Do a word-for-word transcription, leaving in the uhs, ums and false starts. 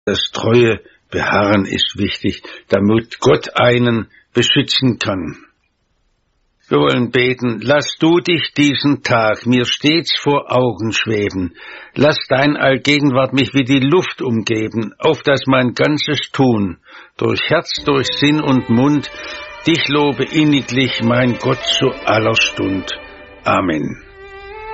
Das treue Beharren ist wichtig, damit Gott einen beschützen kann. Wir wollen beten, lass du dich diesen Tag mir stets vor Augen schweben. Lass dein Allgegenwart mich wie die Luft umgeben, auf dass mein ganzes Tun, durch Herz, durch Sinn und Mund, dich lobe inniglich, mein Gott, zu aller Stund. Amen.